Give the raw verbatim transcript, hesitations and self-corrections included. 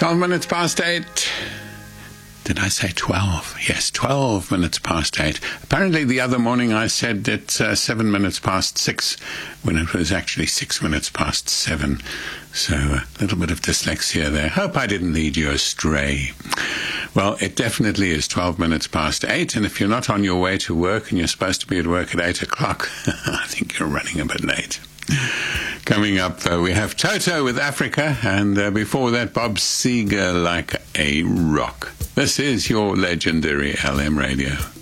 twelve minutes past eight. Did I say twelve? Yes, twelve minutes past eight. Apparently the other morning I said it's uh, seven minutes past six, when it was actually six minutes past seven. So a little bit of dyslexia there. Hope I didn't lead you astray. Well, it definitely is twelve minutes past eight, and if you're not on your way to work and you're supposed to be at work at eight o'clock, I think you're running a bit late. Coming up, uh, we have Toto with Africa, and uh, before that, Bob Seger, Like a Rock. This is your legendary L M Radio.